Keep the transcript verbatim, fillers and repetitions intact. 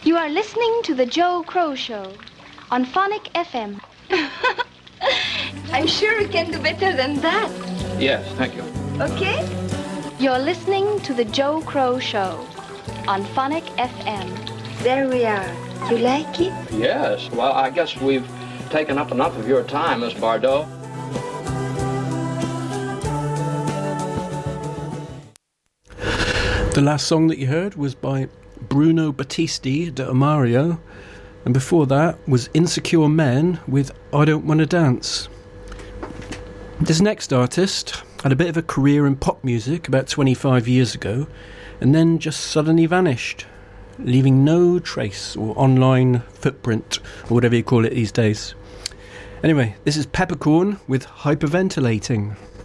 You are listening to the Joe Crow Show on Phonic F M. I'm sure we can do better than that. Yes, thank you. Okay? You're listening to the Joe Crow Show on Phonic F M. There we are. You like it? Yes. Well, I guess we've taken up enough of your time, Miss Bardot. The last song that you heard was by Bruno Battisti de Amario, and before that was Insecure Men with I Don't Wanna Dance. This next artist had a bit of a career in pop music about twenty-five years ago, and then just suddenly vanished, leaving no trace or online footprint, or whatever you call it these days. Anyway, this is Peppercorn with Hyperventilating.